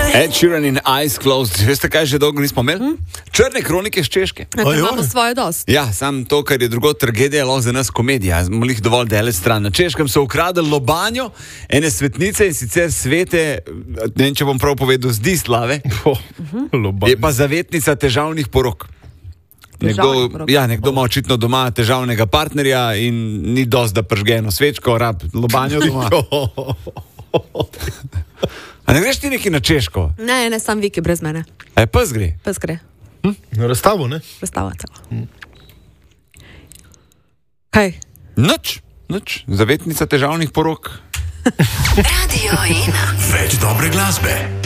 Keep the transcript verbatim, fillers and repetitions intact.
Ed Sheeran in Eyes Closed. Veste, kaj že dolgo nismo imeli? Hmm? Črne kronike z Češke. Ja, imamo svoje dost. Ja, sam to, kar je drugo tragedija, lahko za nas komedija. Smo jih dovolj dele stran. Na Češkem so ukradli lobanjo ene svetnice in sicer svete, ne vem, če bom prav povedal, z Dislave. Oh, je pa zavetnica težavnih porok. Nekdo, ja, nekdo ima očitno doma težavnega partnerja in ni dosti, da pržgeno svečko, rab lobanjo doma. A ne greš ti neki na Češko? Ne, ne, sam Viki brez mene. A je pes gre? Pes gre. Hm? Na razstavo, ne? Razstava celo. Hm. Kaj? Nič, nič. Zavetnica težavnih porok. Radio Ena. Več dobre glasbe.